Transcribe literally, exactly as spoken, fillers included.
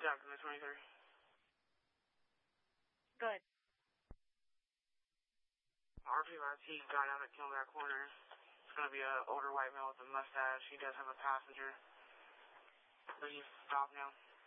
after the twenty-three. Good. R two S, he got out at Kilback Corner. It's going to be an older white male with a mustache. He does have a passenger. But he's stopped now.